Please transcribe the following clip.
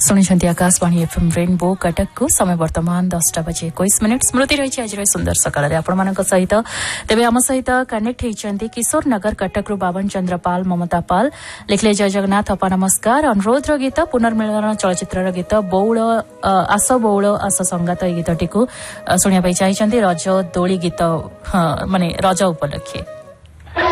शुणुंट Akashvani FM rainbow Cuttack को समय वर्तमान 10:21 स्मृति रही आज सुंदर सकाल आपण सहित तेज आम सहित कनेक्ट होती किशोर नगर कटक बाबन चंद्रपाल ममता पाल लिखले जय जगन्नाथ अपा नमस्कार अनुरोध गीत पुनर्मिलन चलचित्र गीत बौल आस संगात गीतटी शुणा चाहिए रज दोली गीत माने रज उपलक्षे